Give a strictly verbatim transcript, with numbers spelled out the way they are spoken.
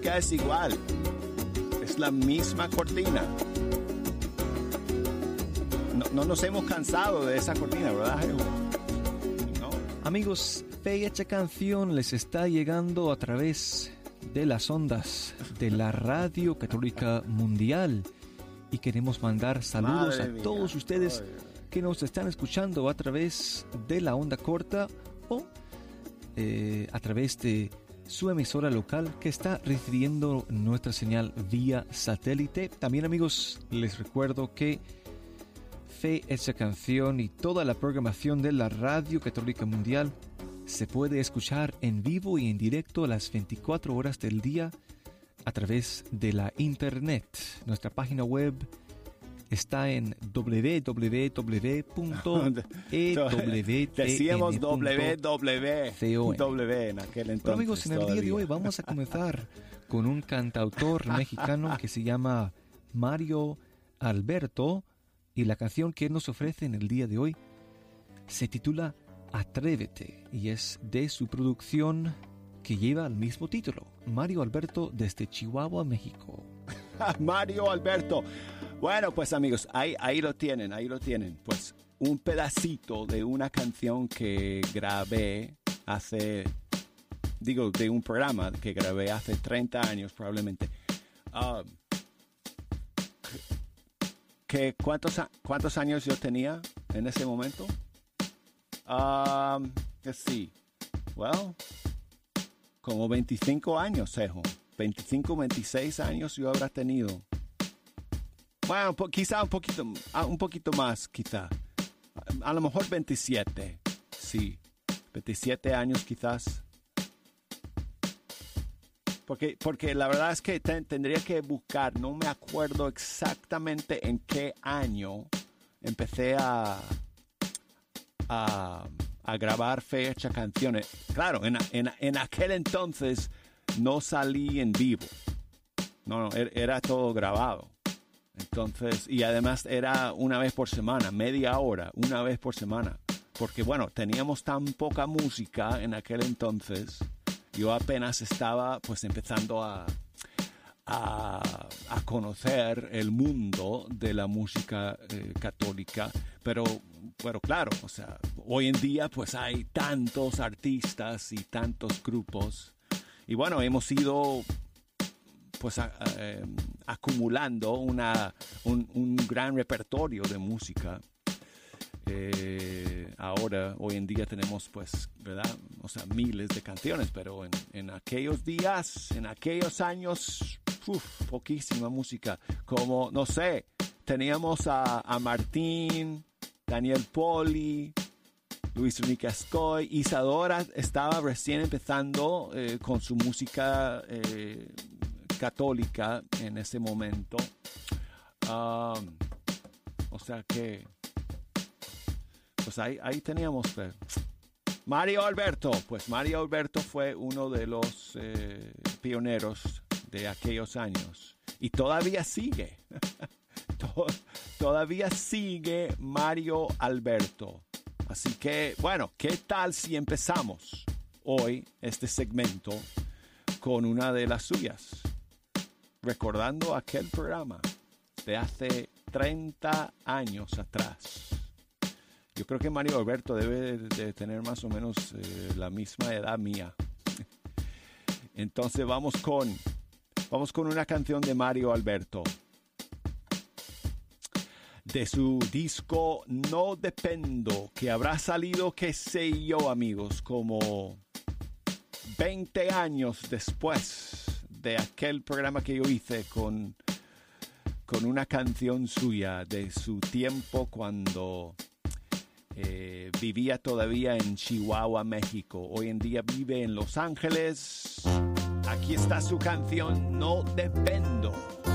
música es igual. Es la misma cortina. No, no nos hemos cansado de esa cortina, ¿verdad? No. Amigos, Fe Hecha Canción les está llegando a través de las ondas de la Radio Católica Mundial. Y queremos mandar saludos Madre a mía. todos ustedes Ay. que nos están escuchando a través de la onda corta o eh, a través de su emisora local que está recibiendo nuestra señal vía satélite. También, amigos, les recuerdo que Fe Hecha Canción y toda la programación de la Radio Católica Mundial se puede escuchar en vivo y en directo a las veinticuatro horas del día a través de la internet. Nuestra página web está en doble u doble u doble u punto e w t n Decíamos punto www W en aquel entonces. Pero amigos, en el día de todavía. hoy vamos a comenzar con un cantautor mexicano que se llama Mario Alberto, y la canción que él nos ofrece en el día de hoy se titula Atrévete y es de su producción que lleva el mismo título, Mario Alberto desde Chihuahua, México. Mario Alberto. Bueno, pues amigos, ahí, ahí lo tienen, ahí lo tienen. Pues un pedacito de una canción que grabé hace, digo, de un programa que grabé hace treinta años probablemente. Um, que, ¿cuántos, ¿Cuántos años yo tenía en ese momento? Um, let's see. Well, como veinticinco años, Sejo. veinticinco, veintiséis años yo habrá tenido. Bueno, po- quizá un poquito, ah, un poquito más, quizá. A, a lo mejor veintisiete, sí. veintisiete años quizás. Porque, porque la verdad es que ten, tendría que buscar, no me acuerdo exactamente en qué año empecé a, a, a grabar Fe Hecha Canciones. Claro, en, en, en aquel entonces no salí en vivo. No, no, era, era todo grabado. Entonces, y además era una vez por semana, media hora, una vez por semana. Porque bueno, teníamos tan poca música en aquel entonces. Yo apenas estaba pues empezando a, a, a conocer el mundo de la música eh, católica. Pero, pero claro, o sea, hoy en día pues hay tantos artistas y tantos grupos. Y bueno, hemos ido pues a, a, eh, acumulando una, un, un gran repertorio de música. Eh, ahora, hoy en día tenemos pues, ¿verdad? O sea, miles de canciones, pero en, en aquellos días, en aquellos años, uf, poquísima música. Como, no sé, teníamos a, a Martín, Daniel Poli, Luis Enrique Ascoy. Isadora estaba recién empezando eh, con su música eh, católica en ese momento. Um, o sea que, pues ahí, ahí teníamos eh, Mario Alberto. Pues Mario Alberto fue uno de los eh, pioneros de aquellos años. Y todavía sigue. Todavía sigue Mario Alberto. Así que, bueno, ¿qué tal si empezamos hoy este segmento con una de las suyas? Recordando aquel programa de hace treinta años atrás. Yo creo que Mario Alberto debe de tener más o menos eh, la misma edad mía. Entonces vamos con, vamos con una canción de Mario Alberto. De su disco No Dependo, que habrá salido, qué sé yo, amigos, como veinte años después de aquel programa que yo hice con, con una canción suya de su tiempo cuando eh, vivía todavía en Chihuahua, México. Hoy en día vive en Los Ángeles. Aquí está su canción No Dependo.